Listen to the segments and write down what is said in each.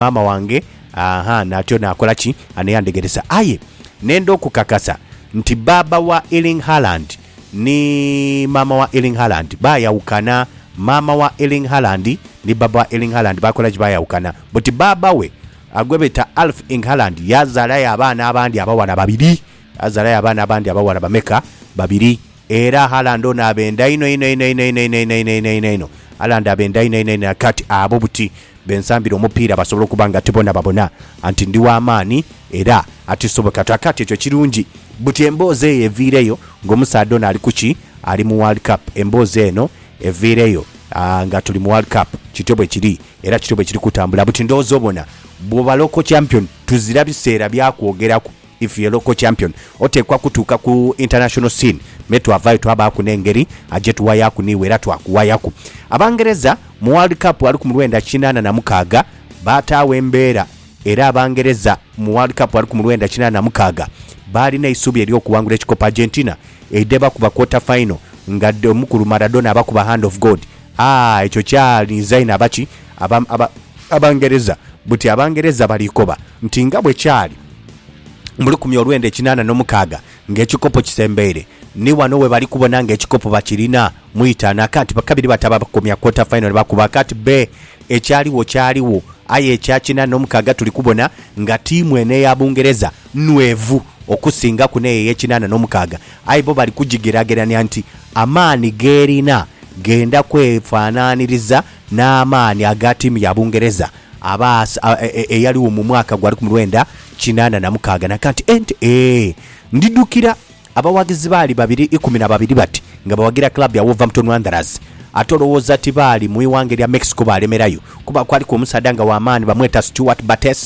mama wange natyo nakola ki aneyandegereza aye nendo okukakasa nti baba wa Erling Haaland ni mama wa Erling Haaland bayawukana. Mama wa Erling Haaland ni baba wa Erling Haaland bakola ki bayawukana, buti baba we agwebeta Erling Haaland yazalayo abaana abandi abawala babiri, yazalayo abaana abandi abawala bameka babiri, era Haaland ono abenda ino Haaland abenda ino kati abo buti bensambira omupiira basobola okubanga tebona babona anti ndi w'amaani era atisoboka takati ekyo kirungi, buti emboozi eyo eviireyo ng'omusaadde ono ali kuki ali mu World Cup. Emboozi eno eviireyo nga tuli mu World Cup kityo bwe kiri era kityo bwe kiri kutambula, buti ndowooza obona bw'oba local champion tuzira biseera byakwogerako. If you're local champion otekwa kutuuka ku international scene metu avayo twabaako n'engeri ajje tuwayaku niwe era twakuwayaku. Abangereza mu World Cup ali ku 1986 baataawa embeera era Abangereza mu World Cup ali ku 1986 balina isubi eri okuwangula ekikopo Argentina edde bakuba quarter final nga omukulu Maradona abakuba hand of God. Ekyo kyali zaina abaki Abangereza, buti Abangereza balikoba nti nga bwe kyali muri 1986 ng'ekikopo kisembeere ni wano we bali kubona ng'ekikopo bakirina muyitana kati bakabiri bataba bakomya quarter final bakuba kati be kyaliwo aye ekyakina n'omukaga tuli kubona nga tiimu ene ya Bungereza nwevu okusinga ku neyo y'ekinana n'omukaga aye bo bali kugigeraageranya nti amaani gerina genda kwefaanaaniriza n'amaani aga tiimu ya Bungereza eyaliwo mu mwaka gwali ku 1986 nakati ente ndidukira abawagizi baali 12 bati nga bawagira club ya Wolverhampton Wanderers atolowooza ti baali mu iwange lya Mexico balemerayo kuba kwali ku omusaadde nga w'amaani bamweta Stuart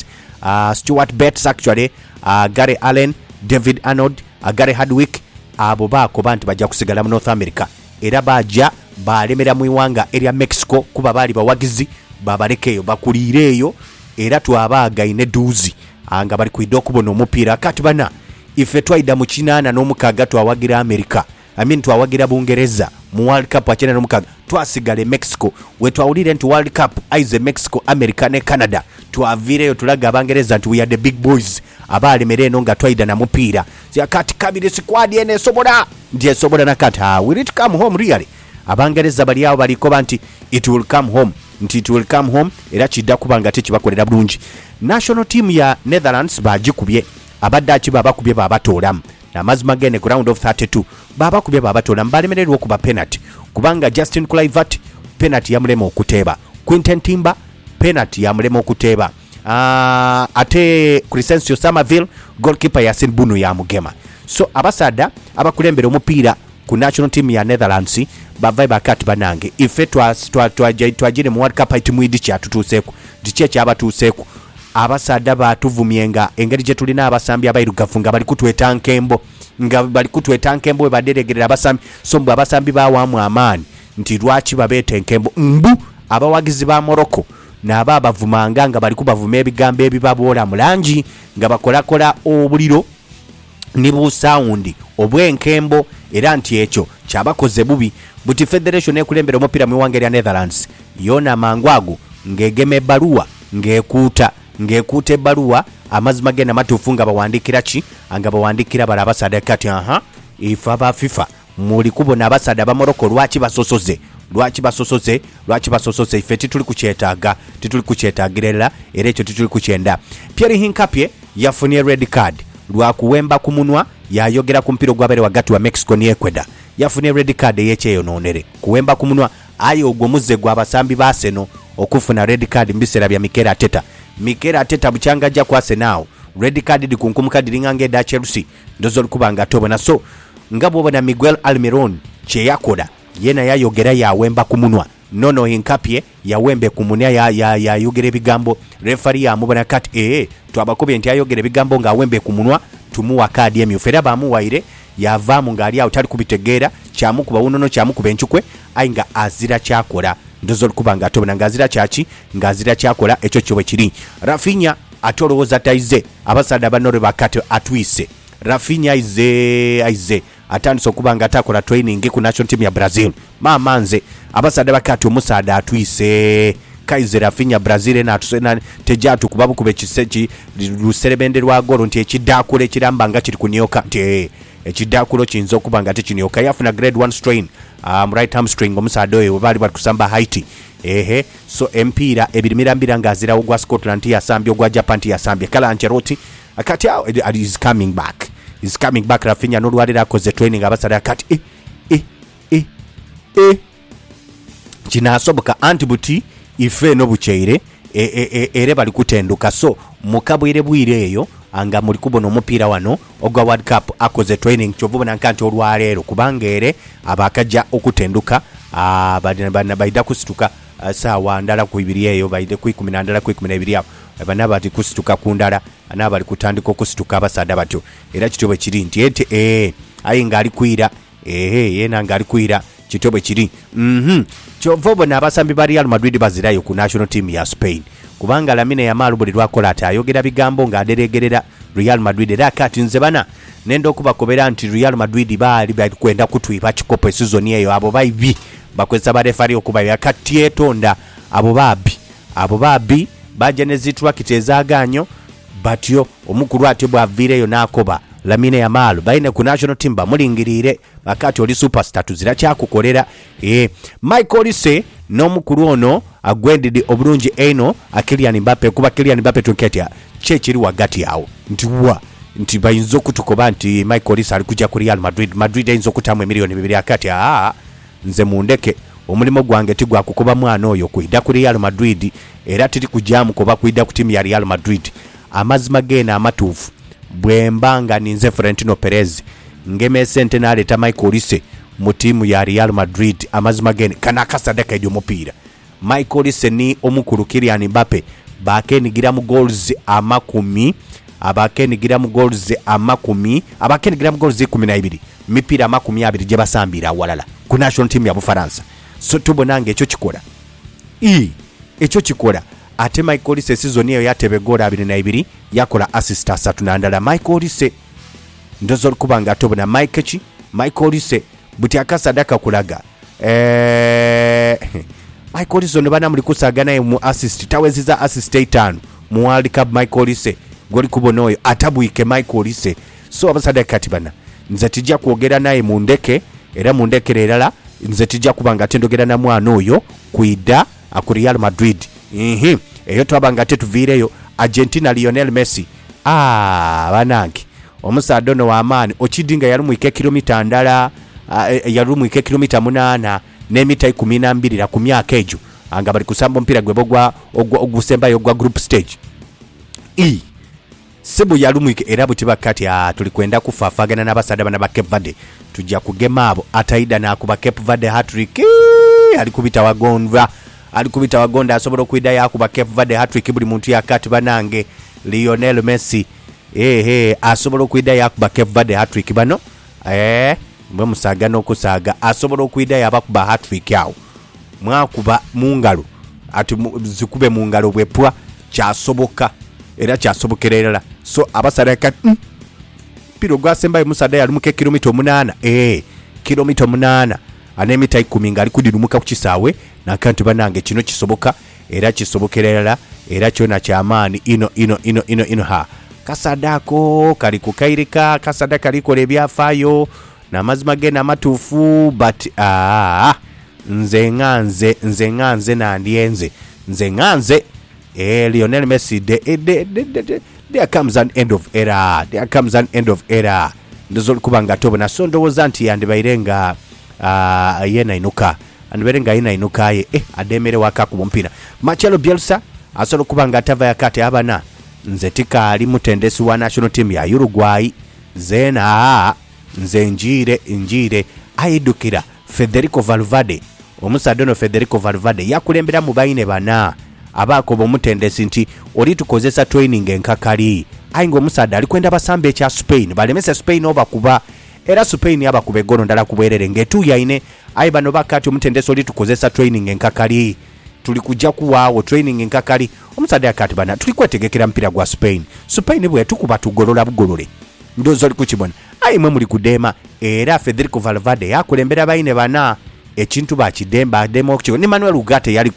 Bates actually Gary Allen, David Arnold, Gary Hardwick abo baakoba nti bajja kusigala mu North America era bajja balemera mu iwanga erya Mexico kuba baali bawagizi babalekeyo bakuliireyo era twabaagaine duuzi nga bali kwidde okubona omupiira kati bana ife twaida mu 86 twawagira America twawagira Bungereza mu World Cup wa 86 twasigale Mexico we twawulire nti World Cup aize Mexico, America ne Canada twavireyo tulaga Abangereza nti we are the big boys abalemere eno nga twaida na mupiira kati kabiri squad ene sobola ndiye sobola nakati will it come home really. Abangereza bali awo balikoba nti it will come home era kidda kubanga tekibakolera bulungi. National team ya Netherlands bagikubye abaddaaki babakubye babatoolamu namazima gene ku round of 32 babakubye babatoolamu balemererwa okuba penalty kubanga Justin Kluivert penalty yamulema okuteeba, Quinten Timber penalty yamulema okuteeba, ate Crescencio Somerville goalkeeper Yasin Bunu yamugema. So abasaada abakulembera omupiira ku national team ya Netherlands bavai bakati banange ife twajire mu World Cup itimwidi kyatutuuseeko dikie kyabatuuseeko abasaada batuvumyenga engeri gye tulina abasambi abairugavu nga bali kutweta nkembo we baderegerera abasambi sombu abasambi bawaamu amaani nti lwaki babeeta enkembo mbu abawagizi ba Morocco nabo abavumanga nga bali kubavuma ebigambo ebibaboola mu langi nga bakolakola obuliro ne busawundi obwenkembo era nti ekyo kyabakoze bubi. Buti Federation ekulembera omupiira mu iwanga lya Netherlands yona mangwago ngegema ebbaluwa ngekuuta ebbaluwa amazima genda matuufu nga bawandikira ki nga bawandikira bala abasaada kati ifa ba FIFA muli kubona abasaada ba Morocco lwaki basosoze ife tituli kukyetaagerera era ekyo tituli kukyenda. Pierre Hincapie yafunye red card lwa kuwemba ku munwa yayogera ku mpira gwabere wagati wa Mexico ne Ecuador yafunye red card y'ekyeyononere kuwemba ku munwa ayo ogwo muzze gwa basambi ba Arsenal okufuna red card mbisera bya Mikel Arteta bukyanga jja kwase naawo red card di kunkumuka diringange da Chelsea ndozo kubanga tobona so ngabo bana Miguel Almiron kye yakola yena yayogera yawemba ku munwa nono Hincapie yawembe ku munwa yayogera ebigambo referee amubona kati twabakobye nti ayogera ebigambo nga awembe ku munwa tumuwa kadi emyufu era bamuwaire yavaamu ng'ali awo tali kubitegeera kyamukuba wunono kyamukuba enchukwe ayi nga azira kyakola ndozo kubanga atobona ngazira kyaki ngazira kyakola ekyo kyo bwe kiri. Rafinha atolowooza taize abasaada banore bakati atwise Rafinha aize atandise okubanga atakola training ku national team ya Brazil mamanze abasaada bakati omusaada atwise Kaiser Rafinha Brazil n'atusena tejatu kubabu kube kisechi luserebende lwa golo nti ekidakule kiramba nga kiri kunyoka nti ekidakulo kinzo kubanga tekinyoka yafuna grade 1 strain right hamstring omusaadde oyo bali bakusamba Haiti so empira ebirimira ngazira ogwa Scotland yasambye ogwa Japan yasambye kala Ancelotti akati is coming back Rafinha n'olwalira akoze training abasada akati kinasoboka antibuti ife no bucheire ere bali kutenduka so mukabwire bwire eyo anga muri kubona omupiira wano ogwa World Cup akoze training kyovubona nkanti olwaleero kubanga ere abakajja okutenduka bana baida kusituka sawa ndala ku ibiri eyo baide ku 10 ndala ku 12 apo bana bati kusituka kundala anabali kutandika okusituka abasada batyo era kitobe kiri nti ete ayi ngali kwira yena ngali kwira kitobe kiri kyovubona abasambi ba Real Madrid bazirayo ku national team ya Spain kubanga Lamine Yamal buli lwakola ati ayogera bigambo ng'aderegerera Real Madrid era kati nze bana nendo okubakobera nti Real Madrid bali kwenda kutwiba kikopo season eyo abo bayibi bakwesa barefari okuba yakati etonda abo babi baje ne zitwakite ezaganyo batyo omukulu atyo bwavireyo nakoba Lamine Yamal baine ku national team bamulingirire bakati oli superstar tuzira kyakukolera Michael Olise n'omukulu ono agwendide obulungi eno Kylian Mbappe kuba Kylian Mbappe tuketya chekiri wagati yawo nti bayinzo kutukoba nti Michael Olise ali kujja ku Real Madrid ayinzo kutamu milioni 2 akati nze mundeke omulimo gwange tigwa kukoba mwana oyo kuida ku Real Madrid era tiri kujamu koba kuida ku timu ya Real Madrid amazima gena amatufu bwembanga ninze Florentino Perez ngeme sente naleta Michael Olise mu timu ya Real Madrid amazima gene kana kasadaka ejo mupira Michael Olise ni omukulu Kylian Mbappe bakenigira mu goals amakumi abakenigira mu goals 12 mipira amakumi 2 je basambira walala ku national team ya Bufaransa so tubonange ekyo kikola ate Michael Olise season eyo yatebe goal 22 yakola assist 3 nandala Michael Olise ndozo kubanga tobona Michael Olise buti akasadaka kulaga Michael Olise no bana muri kusagana mu assist taweziza assist 5 mu World Cup Michael Olise goli kubona oyo atabuike Michael Olise so abasadaka katibana nze tijja kwogera naye mu ndeke era mu ndeke erala nze tijja kubanga tendogera na mwana oyo kuida ku Real Madrid eyo twabanga tetuvireyo Argentina Lionel Messi banange omusaadde ono w'amaani okidinga yali mu kilomita ndala yali mu kilomita 8 n'emita 12 ku myaka ejo anga bali kusamba omupiira gwe ogusembayo ogwa group stage sebu yali mu era buti bakati tuli kwenda kufaafagana n'abasaadde bana ba Cape Verde tujja kugema abo ataida nakuba Cape Verde hat-trick ali kubita wagonda asobola okuida yakuba Cape Verde hat-trick buli muntu yakati banange Lionel Messi asobola okuida yakuba Cape Verde hat-trick bano mwe musaga n'okusaga asobola okuida yabakuba hat-trick yawo mwakuba mungalo ati zikube mungalo bwepwa kyasoboka era kyasobokerera so abasada kati piro gwasembayo musada yali mu kilomita 8 kilomita 8 anemita 10 ngali kudirumuka ku kisaawe nakantu banange kino kisoboka era kisobokerera era kyona kyamaani ino kasadako kali kukairika kasadaka likole byafaayo namazima gena matufu but nze nganze nandyenze nze nganze Lionel Messi there comes an end of era ndozo kubanga tobona so ndowoza nti yandibairenga yena inuka andiberenga yena inuka ye ademere waka ku mpira Marcelo Bielsa asolo kubanga atava yakate abana nze tika ali mutendesi wa national team ya Uruguay zena nze njire aidukira Federico Valverde omusadono Federico Valverde yakulembera mu bayine bana abako bomutendesi nti oli tukozesa training enkakali aingo omusada ali kwenda basambe ekya Spain balemesa Spain oba kuba era Spain yabakube gono ndala kubwerere ngetu yaine ai bano bakati omutendesi oli tukozesa training enkakali tuli kujja kuwaawo training enkakali omusada yakati bana tuli kwetegekera mpira gwa Spain bwe tukuba tugolola bugolole ndozo ali kukibona ai mwe muri kudema era Federico Valverde yakulembera bayine bana ekintu bakidemba demo okyo ni Manuel Ugarte yaliku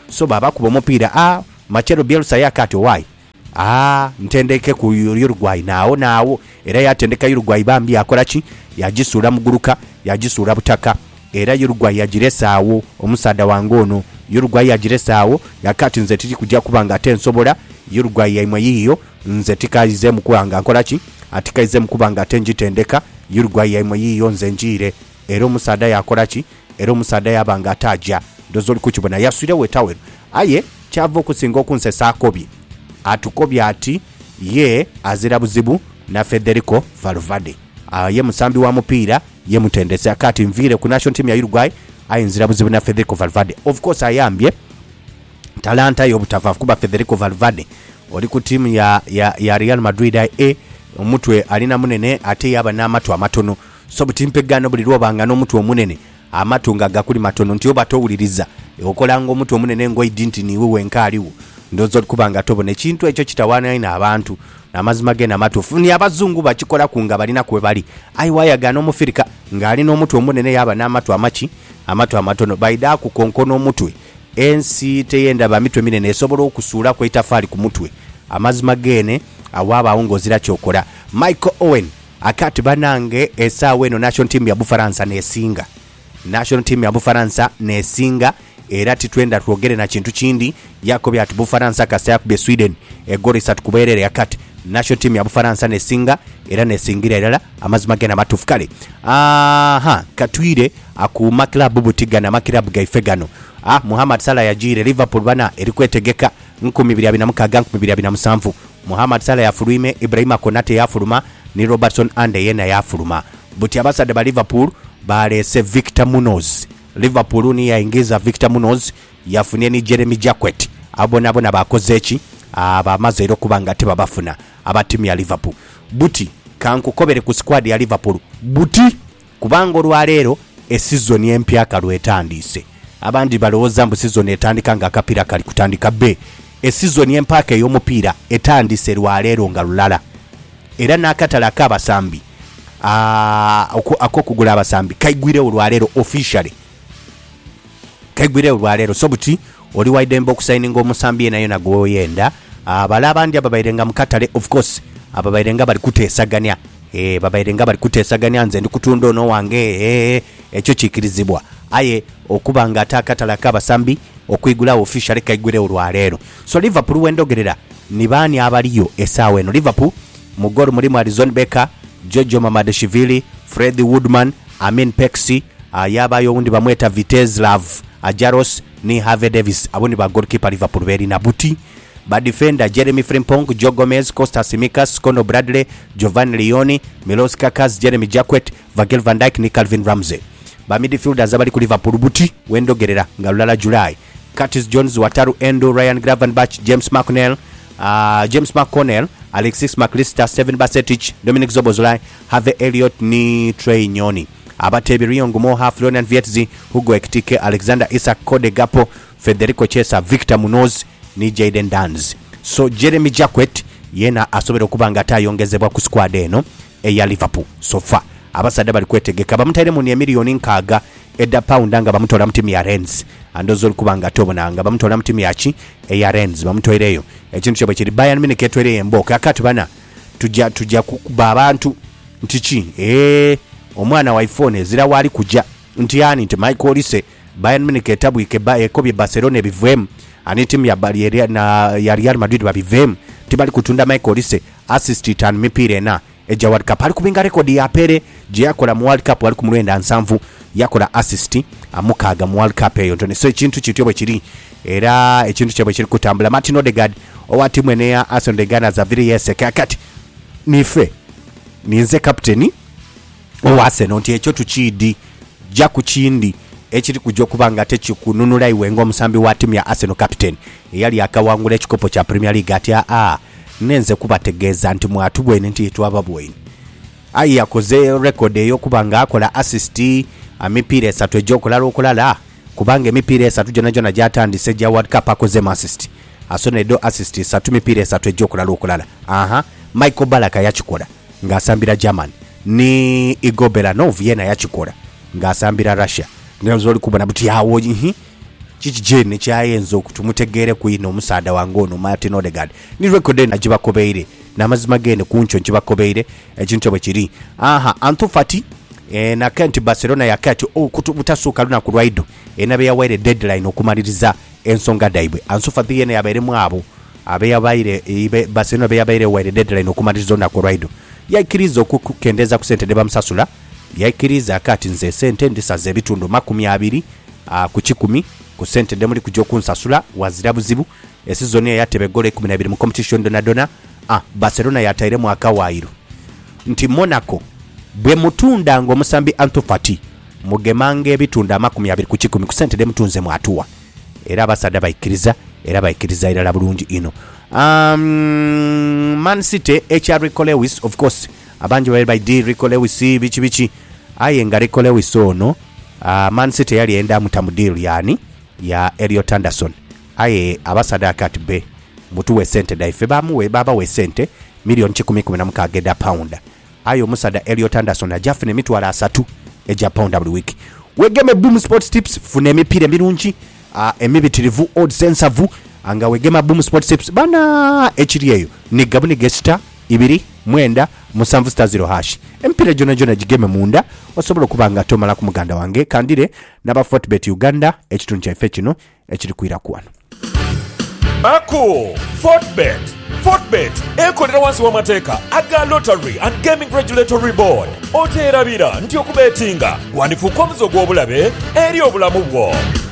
so baba kuba omupiira Machero Bielsa yakati why ntendeke ku Uruguay naawo era yatendeka Uruguay bambi akola ki yagisuula muguruka yagisuula butaka era Uruguay yagiresaawo omusada wange ono Uruguay yagiresaawo yakati nze tiri kujja kubanga ate nsobola Uruguay yaimwe yiyo nze tikayize mukubanga nkola ki atikayize mukubanga ate njitendeka Uruguay yaimwe yiyo nze njire era omusada yakola ki era omusada yabanga ataja dozoli kukibona yaswire wetawero aye kyava okusinga okunsesa akobye atukobye ati ye azira buzibu na Federico Valverde ye musambi wa mupiira ye mutendese akati mvire ku national team ya Uruguay ayinzira buzibu na Federico Valverde. Of course ayambye talanta y'obutafafu kuba Federico Valverde oli ku team ya Real Madrid omutwe alina munene ate yaba n'amatu amatono so butimpegano buli lwobanga n'omutwe omunene amatu nga gakuli matono nti oba towuliriza okolanga omutwe omunene ngoidinti niwe wenkaaliwo ndozo kubanga tobone ekintu ekyo kitawana ina abantu namazima gena matufu ni abazungu bakikola kunga balina kwe bali aiwaya gano mufirika ngali no mutwe omunene yaba n'amatu amatu amatono baida ku konkono omutwe ensi teyenda ba mitwe minene esobola okusuula ku itafali ku mutwe amazima gene awaba ongozira kyokola. Michael Owen akati banange esawe no national team ya Bufaransa nesinga national team ya Bufaransa nesinga era titwenda twogere na kintu kindi yakobya ati Bufaransa kasaya kube Sweden egori satukuberere yakati national team ya Bufaransa nesinga era nesingira erala amazima gena matufukale katwire akuma club butiga na makirabu gaifegano Muhammad Salah yajire Liverpool bana erikwetegeka 2027 Muhammad Salah yafuluime Ibrahima Konate yafuluma ni Robertson Ande yena yafuluma buti abasade ba Liverpool balese Victor Munoz Liverpool ni yaingiza Victor Munoz yafunie ni Jeremy Jacquet abona bakozechi abamazero kubanga te babafuna abatimu ya Liverpool buti kankukobere ku squad ya Liverpool buti kubanga olwalero season empya kalwetandise abandi balowooza mbu season etandika nga akapira kali kutandika be season empaka y'omupiira etandise lwalero nga lulala era n'akatala k'abasambi akokugula abasambi kaigwire olwalero officially kaigwire olwalero so buti oli waidemba okusigninga omusambi nayo nagwo yenda balabandi ababairenga mukatale of course ababairenga bali kuteesaganya babairenga bali kuteesaganya nze ndi kutunda ono wange ekyo kikirizibwa aye okubanga atakatala k'abasambi okwigula officially kaigwire olwalero so Liverpool wendogerera nibani abaliyo esawe no Liverpool mugoro mulimu Alizon Becker Jojo Mamadashvili Freddie Woodman Amin Pexi yabayo undi bamweta Vitezslav Ajaros ni Harvey Davis aboni ba goalkeeper Liverpool beri na buti ba defender Jeremy Frimpong Joe Gomez Costa Simikas Conor Bradley Giovanni Leoni Milos Kakas Jeremy Jacquet Virgil van Dijk ni Calvin Ramsey ba midfielders abali ku Liverpool buti wendogerera nga lulala July Curtis Jones Wataru Endo Ryan Gravenberch James McConnell Alexis McAllister Steven Basetich Dominic Zoboszlai Harvey Elliott ni Trey Nyoni abatebi Riongo Moha Florian Vietzzi Hugo Ekitike Alexander Isak Code Gapo Federico Chiesa Victor Munoz ni Jayden Danz so Jeremy Jacquet yena asobera okubanga atayongezebwa ku squad eno eya Liverpool so far abasada bali kwetegeka bamutaire mu ne miliyoni nkaaga edda pound nga bamutola mutimu ya Rennes andozo kubanga tobonanga bamutola mutimu yachi eya Rennes bamutoireyo ekintu kyo kiri Bayern Munich etwere emboka akati bana tujja kukuba abantu ntichi omwana wa iPhone zira wali kujja nti yani nti Michael Olise Bayern Munich etabwike ekobye Barcelona bivem ani timu ya Real Madrid babivem tibali kutunda Michael Olise assist tan mipire na eja World Cup ali kubinga record ya pere je yakola mu World Cup ali kumulenda nsanvu yakola assist amukaga mu World Cup eyo ntone so ekintu kityo bwe kiri era ekintu kyabwe kiri kutambula Martin Odegaard owa timu ene ya Arsenal de Ghana zaviri yese kakati nife ninze captain owa Arsenal nti ekyo tukidi ja kukindi ekiri kujja kubanga tekikununula iwengo omusambi wa timu ya Arsenal captain yali akawangula ekikopo kya Premier League ati nenze kubategeeza nti mwatubwene nti twababwene ayi yakoze record eyo kubanga akola assist amipira 3 ejokolala okulala kubanga emipira 3 jona jatandise ja World Cup akoze assist asonedo assist 3 mipira 3 ejokolala okulala Michael Balaka yakikola ngasambira German ni Igor Belanov yena yakikola ngasambira Russia ngezo oli kubona buti yawo kikijene kyayenza okutumutegeere ku ino omusaada wange ono Martin Odegaard ni record nagibakobeire n'amazima gende kuncho nkibakobeire ekintu bwe kiri Ansu Fati na Kent Barcelona yakati okutasuka lunaku lwaido enabe yawaire deadline okumaliriza ensonga daibwe Ansu Fati yene yabairemu abo abeyabaire Barcelona beyabaire waire deadline okumaliriza lunaku lwaido yakiriza okukendeza ku sente de bamusasula yakiriza akati nze sente ndisaze ebitundu 20 ku 10 ku sente de muri kujja okunsasula wazira buzibu esizoni yatebe gole 12 mu competition dona Barcelona yataire mu akawairo nti Monaco bwe mutunda ngo musambi Ansu Fati mugemange ebitunda 20 ku 10 ku sente de mutunze mu atuwa era abasada bayikiriza irala bulungi ino Man City Rico Lewis of course abanje bali by Rico Lewis bichi ayenga Rico Lewis ono Man City yali enda mutamudeal yani ya Elliot Anderson aye abasada akati be mutuwe sente daife bamuwe baba we sente milioni 10 agenda pound ayo musada Elliot Anderson ajafune mitwala 3 eja pound buli week wegeme Boom Sports Tips fune emipira mirungi emibitirivu odd sensavu anga wegema Boom Sports Tips bana ekiriyeyo ni gabuni gesta 2 mwenda musanvu star 0 hash empira jona jigeme munda osobola kubanga tomala ku muganda wange kandire naba Fortbet Uganda ekitundu kya ife kino ekiri kwira kwano Mako Fortbet ekolera wansi w'amateeka aga Lottery and Gaming Regulatory Board oteerabira nti okubetinga wandifuuka omuzigo gw'obulabe eri obulamu bwo